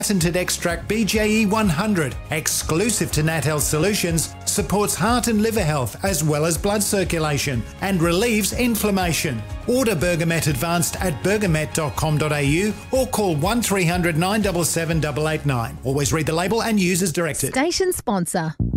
Patented extract BJE 100, exclusive to Nat Health Solutions, supports heart and liver health as well as blood circulation and relieves inflammation. Order Bergamet Advanced at bergamet.com.au or call 1300 977 889. Always read the label and use as directed. Station sponsor.